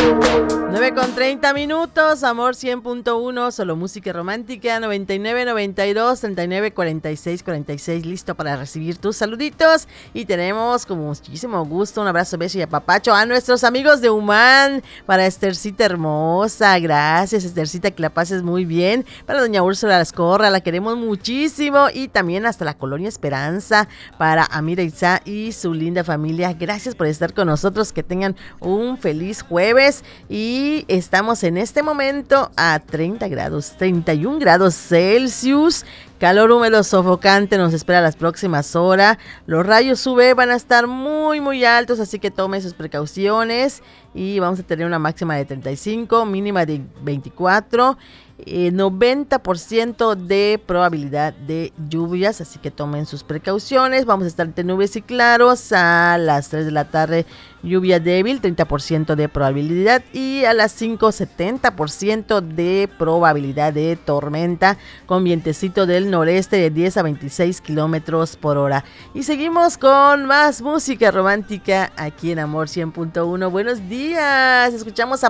9:30, Amor 100.1, solo música romántica, 9992-394646, listo para recibir tus saluditos. Y tenemos con muchísimo gusto un abrazo, beso y apapacho a nuestros amigos de Humán, para Estercita hermosa, gracias Estercita, que la pases muy bien. Para doña Úrsula Lascorra, la queremos muchísimo. Y también hasta la Colonia Esperanza, para Amira Itza y su linda familia, gracias por estar con nosotros, que tengan un feliz jueves. Y estamos en este momento a 30 grados, 31 grados Celsius. Calor húmedo sofocante nos espera las próximas horas. Los rayos UV van a estar muy muy altos, así que tome sus precauciones. Y vamos a tener una máxima de 35, mínima de 24. 90% de probabilidad de lluvias, así que tomen sus precauciones. Vamos a estar entre nubes y claros. A las 3 de la tarde lluvia débil, 30% de probabilidad, y a las 5, 70% de probabilidad de tormenta, con vientecito del noreste de 10 a 26 kilómetros por hora. Y seguimos con más música romántica aquí en Amor 100.1. Buenos días, escuchamos a